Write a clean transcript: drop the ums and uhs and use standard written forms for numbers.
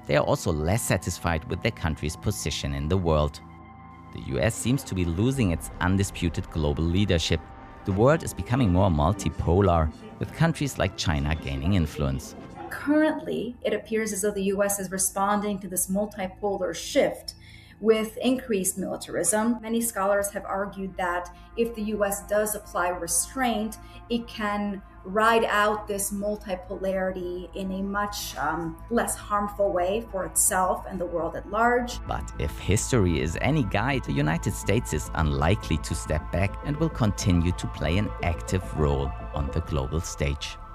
they are also less satisfied with their country's position in the world. The US seems to be losing its undisputed global leadership. The world is becoming more multipolar, with countries like China gaining influence. Currently, it appears as though the US is responding to this multipolar shift with increased militarism. Many scholars have argued that if the US does apply restraint, it can ride out this multipolarity in a much less harmful way for itself and the world at large. But if history is any guide, the United States is unlikely to step back and will continue to play an active role on the global stage.